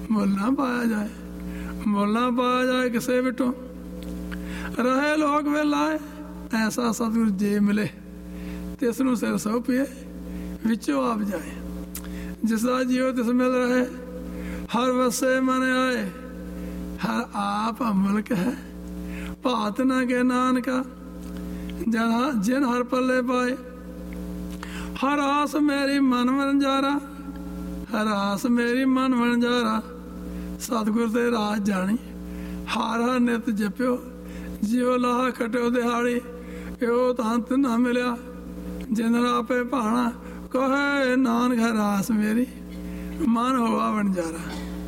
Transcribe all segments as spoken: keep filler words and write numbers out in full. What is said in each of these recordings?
ਮੁੱਲ ਨਾ ਪਾਇਆ ਜਾਏ, ਮੁੱਲ ਨਾ ਪਾਇਆ ਜਾਏ ਕਿਸੇ ਵਿਟੋਂ। ਰਹੇ ਲੋਕ ਵੇਲਾਏ ਐਸਾ ਸਤਿਗੁਰ ਜੇ ਮਿਲੇ, ਤਿਸ ਨੂੰ ਸਿਰ ਸੌਂਪੀਏ ਵਿੱਚੋਂ ਆਪ ਜਾਏ। ਜਿਸਦਾ ਜੀਓ ਤਿਸ ਮਿਲ ਰਹੇ, ਹਰ ਵਸੇ ਮਨ ਆਏ। ਹਰ ਆਪ ਮੁਲਕ ਹੈ ਭਾਤ ਨਾ ਕੇ ਨਾਨਕਾ, ਜਨ ਜਿਨ ਹਰ ਪੱਲੇ ਪਾਏ। ਹਰ ਆਸ ਮੇਰੀ ਮਨ ਵਣਜਾਰਾ, ਹਰ ਆਸ ਮੇਰੀ ਮਨ ਵਣਜਾਰਾ। ਸਤਿਗੁਰ ਦੇ ਰਾਜ ਜਾਣੀ, ਹਰ ਹਰ ਨਿਤ ਜਪਿਓ। ਜਿਉ ਲਾਹ ਖਟਿਓ ਦਿਹਾੜੀ, ਇਹੋ ਤੰਤ ਨਾ ਮਿਲਿਆ ਜਿਨ ਆਪੇ ਭਾਣਾ। ਕਹੇ ਨਾਨਕ ਹਰ ਆਸ ਮੇਰੀ ਮਨ ਹੋਵਾ ਵਣਜਾਰਾ।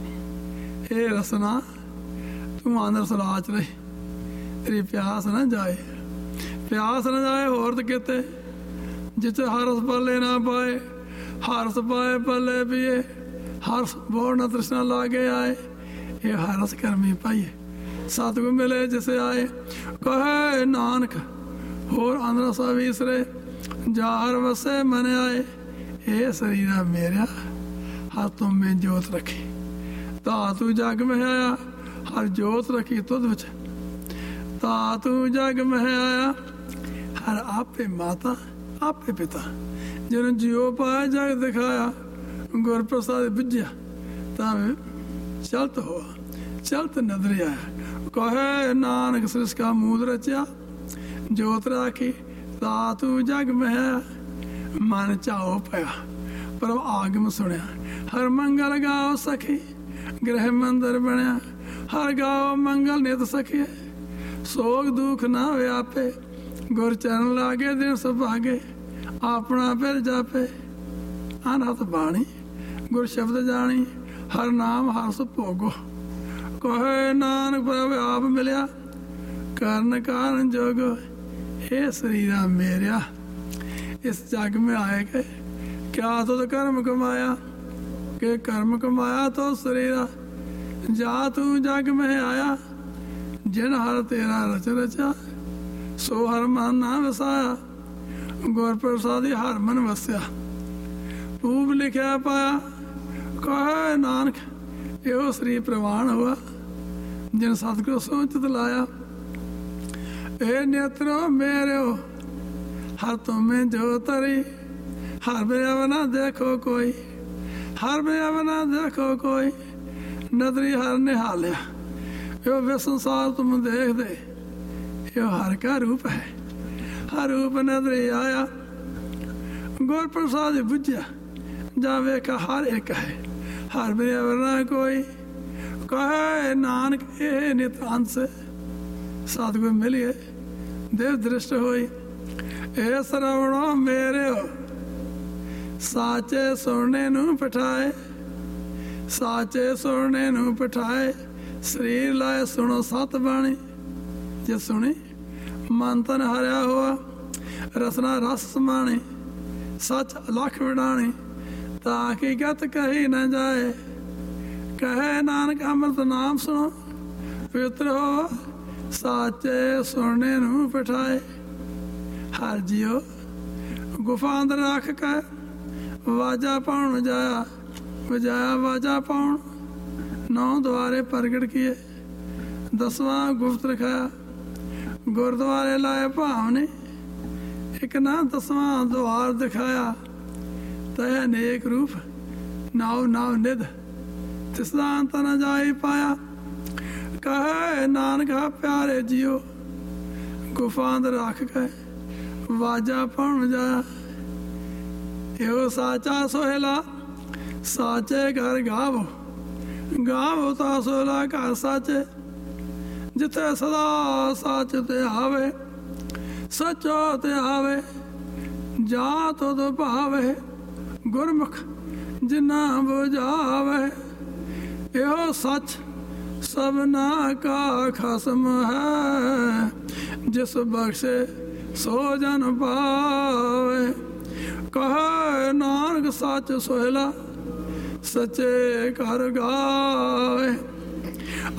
ਇਹ ਰਸਨਾ ਤੂੰ ਆਂਦਰ ਸਲਾਚ ਰਹੀ, ਤੇਰੀ ਪਿਆਸ ਨਾ ਜਾਏ, ਪਿਆਸ ਨਾ ਜਾਏ ਹੋਰ ਤੇ ਕਿਤੇ। ਜਿੱਥੇ ਹਰਸ ਪੱਲੇ ਨਾ ਪਾਏ, ਹਰਸ ਪਾਏ ਪੱਲੇ ਪੀਏ। ਹਰਸ ਬੋੜ ਨਾ ਤ੍ਰਿਸ਼ਨਾ ਲਾਗੇ ਆਏ, ਇਹ ਹਰਸ ਕਰਮੀ ਪਾਈਏ। ਸਤਿਗੁਰ ਮਿਲੇ ਜਿਸੇ ਆਏ, ਕਹੇ ਨਾਨਕ ਹੋਰ ਅੰਦਰ ਸਭ ਵਿਸਰੇ। ਜਾ ਹਰ ਵਸੇ ਮਨ ਆਏ, ਇਹ ਸਰੀਰਾ ਮੇਰਾ ਹਰ ਤੁਮ ਮੈਂ ਜੋਤ ਰੱਖੀ। ਧਾਤੂ ਜਗ ਮਹਿ ਆਇਆ, ਹਰ ਜੋਤ ਰੱਖੀ ਤੁਧ ਵਿੱਚ। ਧਾਤੂ ਜਗ ਮਹਿ ਆਇਆ, ਹਰ ਆਪੇ ਮਾਤਾ ਆਪੇ ਪਿਤਾ। ਜਿਹਨੂੰ ਜਿਉ ਪਾਇਆ ਜਗ ਦਿਖਾਇਆ, ਗੁਰ ਪ੍ਰਸਾਦ ਬੁੱਝਿਆ ਤਾਂ ਚਲਤ ਹੋਆ, ਚਲਤ ਨਦਰ ਆਇਆ। ਕਹੇ ਨਾਨਕ ਸ੍ਰਿਸ਼ ਕਾ ਮੂਲ ਰਚਿਆ, ਜੋਤ ਰਾਖੀ ਧਾਤੂ ਜਗ ਮਹਿ। ਮਨ ਚਾਓ ਪਿਆ ਪਰ ਆਗਮ ਸੁਣਿਆ, ਹਰ ਮੰਗਲ ਗਾਓ ਸਖੀ। ਗ੍ਰਹਿ ਮੰਦਰ ਬਣਿਆ, ਹਰ ਗਾਓ ਮੰਗਲ ਨਿਤ ਸਖੀਏ। ਸੋਗ ਦੁਖ ਨਾ ਵਿਆਪੇ, ਗੁਰ ਚਰਨ ਲਾਗੇ ਦਿਨ ਸੁਭਾਗੇ। ਆਪਣਾ ਫਿਰ ਜਾਪੇ ਅਨਹਤ ਬਾਣੀ, ਗੁਰ ਸ਼ਬਦ ਜਾਣੀ। ਹਰ ਨਾਮ ਹਰ ਸੁਭੋਗੋ, ਕਹੇ ਨਾਨਕ ਪ੍ਰਭ ਆਪ ਮਿਲਿਆ। ਕਰਨ ਕਾਰਨ ਜੋਗ, ਇਹ ਸਰੀਰਾ ਮੇਰਿਆ। ਇਸ ਜਗ में आए के क्या तो कर्म कमाया, के कर्म कमाया तो शरीरा। जा तू जग में आया, जिन हर तेरा रच रचा। सो हर मन ना वसाया, गुर प्रसादी हर मन वस्या। पूब लिखया पाया, कहे नानक यो श्री प्रवान हुआ। जिन सतगुर सोचत लाया, ए नेत्रो मेरे हो हर तुम्हें जो तरी। हर बेअब ना देखो कोई, हर बेअब ना देखो कोई। नदरी हर निहालिया, यो वे संसार तुम देख दे। यो हर का रूप है, हर रूप नदरी आया। गुर प्रसाद बुझ्या, जावे का हर एक है। हर बेअब ना कोई, कहे नानक ए नित अंत से। सतगुर मिलिए देव दृष्ट होई। ए श्रवणो मेरे हो, साचे सुनने नू पठाए। साचे सुनने नू पठाए, शरीर लाए सुनो सत बाणी। जे सुनी मन तन हरिया हुआ, रसना रस समानी। सच अलख विडाणी, ताकि गत कही न जाए। कहे नानक अमृत नाम सुनो, पवित्र हो। साचे सुनने नू पठाए, हर जियो गुफा अंदर रख के। वाजा पाउन वजाया, वजाया वाजा पाउन। नौ द्वारे प्रगट किए, दसवां गुप्त रखाया। गुरुद्वारे लाए भावने, एक ना दसवां द्वार दिखाया। तय अनेक रूप नाव नाव निध, तिसदा अंत न जाई पाया। कहे नानक प्यारे जियो, गुफा अंदर रख के। वाजा पाउन वजाया, यो साचा सोहेला। साचे घर गावो, गावो ता सोहला घर साचे। जिथे सदा साच ते आवे, सचो ते आवे। जा तो दो भावे, गुरमुख जिन्ना बुझावे। यो सच सबना का खसम है, जिस बख्शे सो जन पावे। कहे नानक सच सोहला, सचे घर गावे।